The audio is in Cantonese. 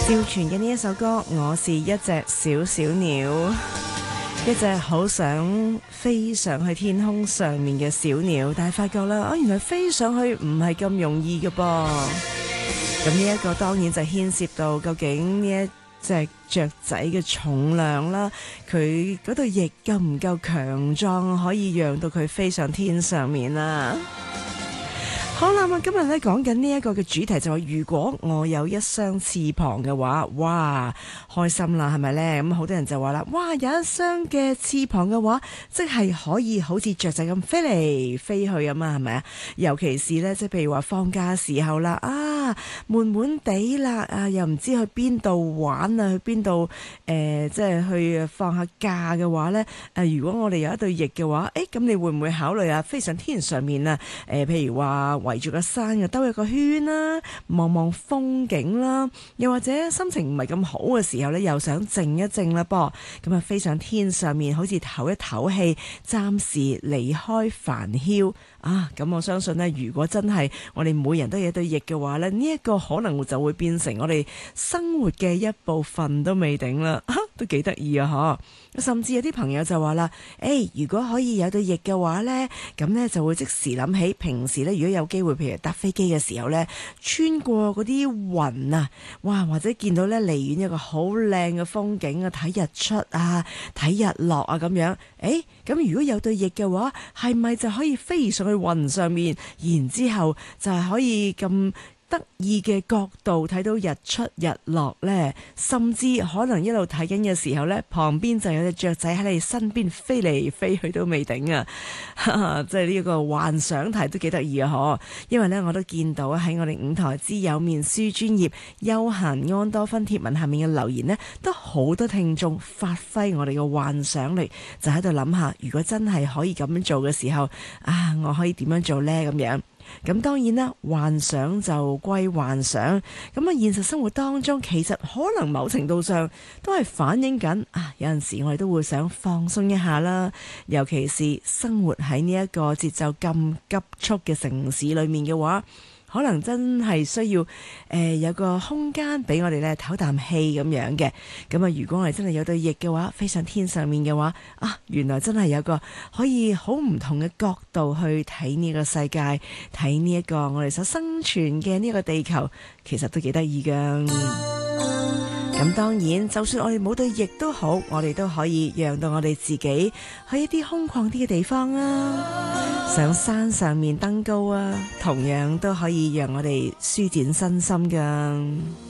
趙傳嘅呢一首歌，我是一隻小小鳥，一隻好想飛上去天空上面嘅小鳥，但係發覺啦，原來飛上去唔係咁容易嘅噃。咁呢一個當然就牽涉到究竟呢一隻雀仔嘅重量啦，佢嗰對翼夠唔夠強壯，可以讓到佢飛上天上面啦。好啦，今日咧講緊呢一個嘅主題就係如果我有一雙翅膀嘅話，哇，開心啦，係咪呢？咁好多人就話啦，哇，有一雙嘅翅膀嘅話，即係可以好似雀仔咁飛嚟飛去咁啊，係咪啊？尤其是呢，即係譬如話放假時候啦，悶悶地啦，又唔知去邊度玩啊，去邊度即係去放下假嘅話呢，如果我哋有一對翼嘅話，咁你會唔會考慮飛上天上面啊？譬如話圍住個山啊，兜一個圈啦，望望風景啦，又或者心情唔係咁好嘅時候呢，又想靜一靜啦噃，咁啊飛上天上面，好似唞一唞氣，暫時離開煩囂啊！咁我相信呢，如果真係我哋每人都有一對翼嘅話呢，呢一個可能就會變成我哋生活嘅一部分都未定啦，都幾得意啊！嗬，甚至有啲朋友就話啦，如果可以有對翼嘅話呢，咁呢就會即時諗起平時呢，如果有機會，譬如搭飛機嘅時候呢，穿過嗰啲雲啊，哇，或者見到呢離遠一個好靚嘅風景啊，睇日出啊，睇日落啊咁樣，咁如果有對翼嘅話，係咪就可以飛上去雲上面，然之後就係可以咁得意嘅角度睇到日出日落呢？甚至可能一路睇緊嘅時候呢，旁邊就有隻雀仔喺你身邊飛嚟飛去都未定啊！即係呢個幻想題都幾得意啊！嗬，因為呢，我都見到喺我哋五台之友面書專頁休閒安多芬貼文下面嘅留言呢，都好多聽眾發揮我哋嘅幻想力，就喺度諗下，如果真係可以咁樣做嘅時候，我可以點樣做呢？咁樣。咁當然啦，幻想就歸幻想，咁現實生活當中其實可能某程度上都係反映緊有陣時我哋都會想放鬆一下啦，尤其是生活喺呢一個節奏咁急速嘅城市裏面嘅話，可能真係需要有個空間俾我哋咧唞啖氣咁樣嘅。咁如果我哋真係有對翼嘅話，飛上天上面嘅話，原來真係有個可以好唔同嘅角度去睇呢個世界，睇呢一個我哋所生存嘅呢個地球，其實都幾得意噶。咁當然，就算我哋冇對翼都好，我哋都可以讓到我哋自己去一啲空曠啲嘅地方啊，上山上面登高啊，同樣都可以讓我哋舒展身心噶。